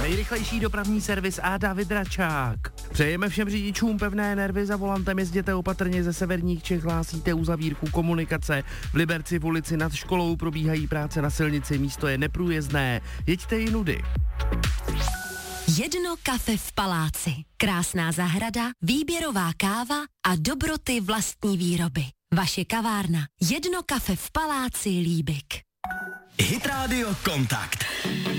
Nejrychlejší dopravní servis a David Račák. Přejeme všem řidičům pevné nervy, za volantem jezděte opatrně, ze severních Čech hlásíte uzavírku komunikace. V Liberci v ulici Nad školou probíhají práce na silnici, místo je neprůjezdné. Jeďte jinudy. Jedno kafe v paláci. Krásná zahrada, výběrová káva a dobroty vlastní výroby. Vaše kavárna. Jedno kafe v paláci Líbik. Hit Radio Kontakt.